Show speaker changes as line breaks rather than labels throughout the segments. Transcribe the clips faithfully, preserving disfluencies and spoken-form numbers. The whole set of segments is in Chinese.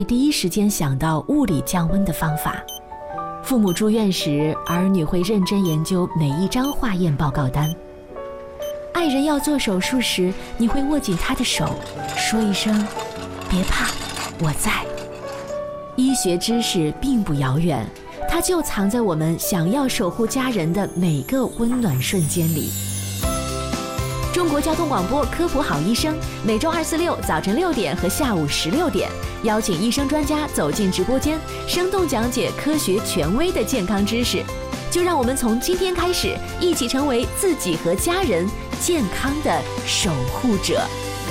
第一时间想到物理降温的方法。父母住院时，儿女会认真研究每一张化验报告单。爱人要做手术时，你会握紧他的手，说一声别怕，我在。医学知识并不遥远，它就藏在我们想要守护家人的每个温暖瞬间里。中国交通广播科普好医生，每周二、四、六早晨六点和下午十六点，邀请医生专家走进直播间，生动讲解科学权威的健康知识。就让我们从今天开始，一起成为自己和家人健康的守护者。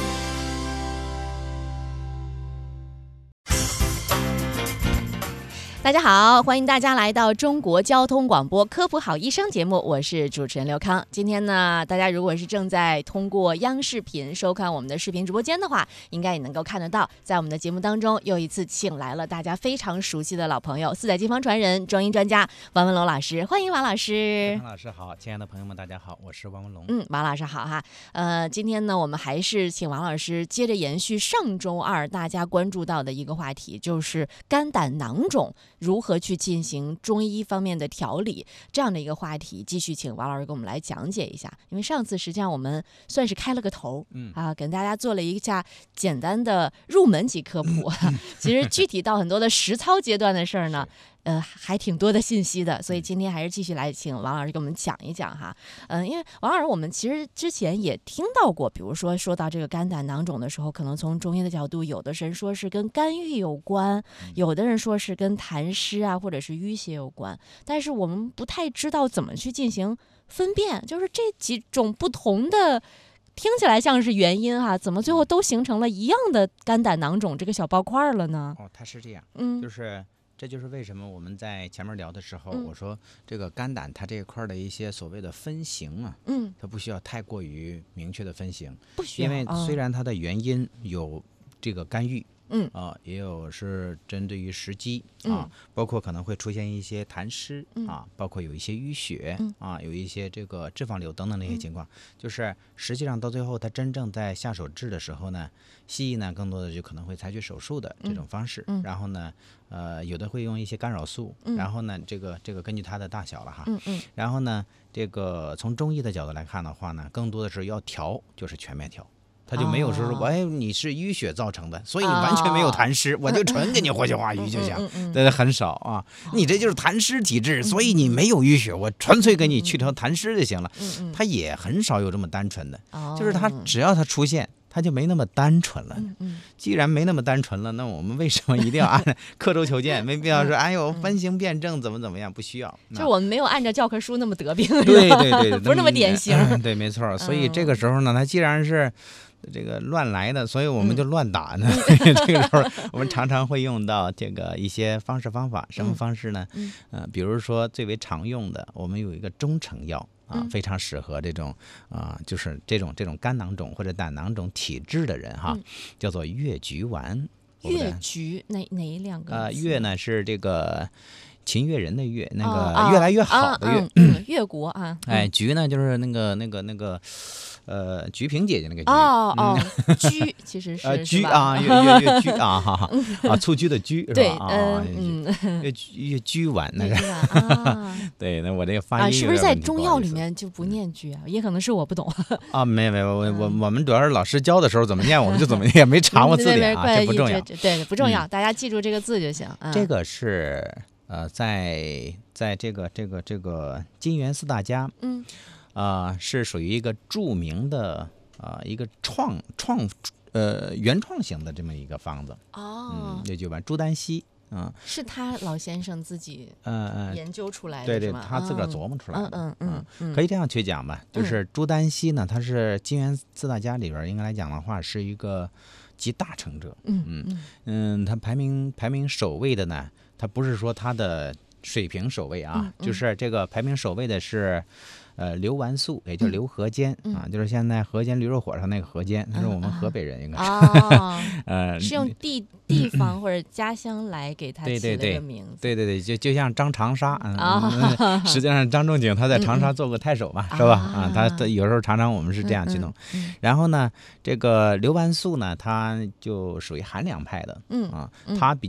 大家好，欢迎大家来到中国交通广播科普好医生节目，我是主持人刘康。今天呢，大家如果是正在通过央视频收看我们的视频直播间的话，应该也能够看得到，在我们的节目当中又一次请来了大家非常熟悉的老朋友，四载金方传人、中医专家王文龙老师，欢迎王老师。
王老师好，亲爱的朋友们大家好，我是王文龙。
嗯，王老师好哈。呃，今天呢，我们还是请王老师接着延续上周二大家关注到的一个话题，就是肝胆囊肿如何去进行中医方面的调理，这样的一个话题，继续请王老师给我们来讲解一下。因为上次实际上我们算是开了个头，嗯啊，给大家做了一下简单的入门级科普。其实具体到很多的实操阶段的事儿呢，呃，还挺多的信息的，所以今天还是继续来请王老师给我们讲一讲哈。嗯、呃，因为王老师，我们其实之前也听到过，比如说说到这个肝胆囊肿的时候，可能从中医的角度，有的人说是跟肝郁有关，有的人说是跟痰湿啊或者是淤血有关，但是我们不太知道怎么去进行分辨，就是这几种不同的。听起来像是原因哈，怎么最后都形成了一样的肝胆囊肿这个小包块了呢？
哦，它是这样，
嗯，
就是这就是为什么我们在前面聊的时候，
嗯、
我说这个肝胆它这一块的一些所谓的分型啊，嗯，它不需要太过于明确的分型，
不需要，
因为虽然它的原因有这个肝郁。
嗯
啊，也有是针对于食积
嗯，
啊，包括可能会出现一些痰湿、
嗯、
啊，包括有一些淤血、
嗯、
啊，有一些这个脂肪瘤等等那些情况，嗯、就是实际上到最后，它真正在下手治的时候呢，西医呢更多的就可能会采取手术的这种方式，
嗯、
然后呢，呃，有的会用一些干扰素，
嗯、
然后呢，这个这个根据它的大小了哈，
嗯嗯，
然后呢，这个从中医的角度来看的话呢，更多的是要调，就是全面调。他就没有说说，哎，你是淤血造成的，所以完全没有痰湿，我就纯给你活血化瘀就行，对，很少啊。你这就是痰湿体质，所以你没有淤血，我纯粹给你去调痰湿就行了。他也很少有这么单纯的，就是他只要他出现，他就没那么单纯了。既然没那么单纯了，那我们为什么一定要按刻舟求剑？没必要说，哎呦，分型辩证怎么怎么样，不需要。
就是我们没有按照教科书那么得病，
对对对，
不是那么典型。
对，没错。所以这个时候呢，他既然是这个乱来的，所以我们就乱打呢。嗯、这个时候，我们常常会用到这个一些方式方法。什么方式呢？嗯，呃，比如说最为常用的，我们有一个中成药啊，非常适合这种啊、呃，就是这种这种肝囊肿或者胆囊肿体质的人哈，嗯、叫做越橘丸。
越橘哪哪两个？
呃，越呢是这个。秦越人的越，那个越来越好的越，
哦嗯、越国啊，
哎，橘呢就是那个那个那个，呃，菊萍姐姐那个菊，
哦哦，菊其实是
呃菊啊，越越越菊啊，哈哈啊，蹴鞠的鞠是吧？啊，
嗯，
越越鞠丸那个，对，那我这个发音
啊，是不是在中药里面就不念鞠啊？也可能是我不懂
啊，没有没有，我我我们主要是老师教的时候怎么念我们就怎么念，没查过字典啊，这不重要，
对，不重要，大家记住这个字就行。
这个是。呃，在在这个这个这个金元四大家，嗯，啊、呃，是属于一个著名的啊、呃、一个创创呃原创型的这么一个方子
哦，
嗯，这就把朱丹溪，嗯，
是他老先生自己
呃
研究出来的，
对对，他自个儿琢磨出来的，
嗯嗯嗯，
可以这样去讲吧，就是朱丹溪呢，他是金元四大家里边应该来讲的话是一个集大成者，嗯嗯嗯，他排名排名首位的呢。他不是说他的水平首位啊，嗯嗯、就是这个排名首位的是， 呃刘完素，也叫刘河间、
嗯、
啊，就是现在河间驴肉火烧那个河间，他是我们河北人应该是。
哦，
呃，
是用地地方或者家乡来给他起了个名字。
对对对，就就像张长沙，嗯，
哦
嗯实际上张仲景他在长沙做过太守嘛，
嗯、
是吧？
啊，
啊，他他有时候常常我们是这样去弄。
嗯嗯、
然后呢，这个刘完素呢，他就属于韩凉派的，
嗯
啊，
嗯、
他比。